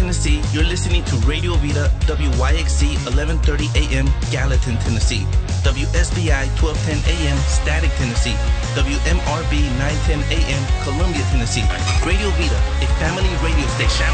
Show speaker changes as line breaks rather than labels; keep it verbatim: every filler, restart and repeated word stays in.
Tennessee, you're listening to Radio Vida, W Y X C eleven thirty A M, Gallatin, Tennessee. W S B I twelve ten A M, Static, Tennessee. W M R B nine ten A M, Columbia, Tennessee. Radio Vida, a family radio station.